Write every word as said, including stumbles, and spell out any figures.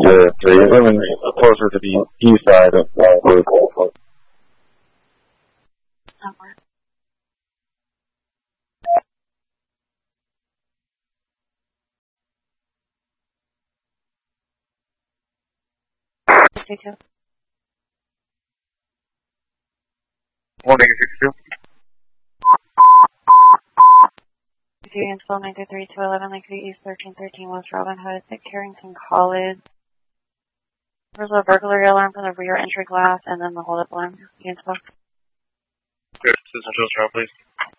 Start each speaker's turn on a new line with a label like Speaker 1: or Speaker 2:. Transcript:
Speaker 1: Yeah, so you're moving closer to the east side of the Gulf.
Speaker 2: Morning, sixty-two.
Speaker 3: Install nine two three two eleven Lakeview East thirteen thirteen West Robin Hood at Carrington College. There's a burglary alarm from the rear entry glass and then the hold-up alarm. Install.
Speaker 2: Good, Susan Jones, please.